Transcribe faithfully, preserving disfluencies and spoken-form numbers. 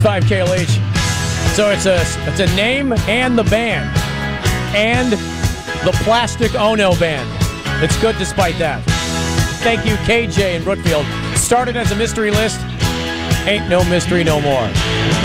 five K L H. So it's a it's a name and the band and the Plastic Ono Band. It's good despite that. Thank you, K J in Brookfield. Started as a mystery list. Ain't no mystery no more.